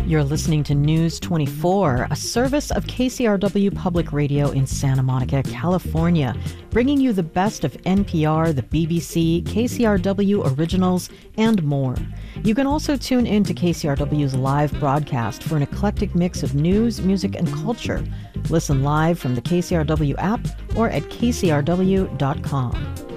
You're listening to News 24, a service of KCRW Public Radio in Santa Monica, California, bringing you the best of NPR, the BBC, KCRW originals, and more. You can also tune in to KCRW's live broadcast for an eclectic mix of news, music, and culture. Listen live from the KCRW app or at kcrw.com.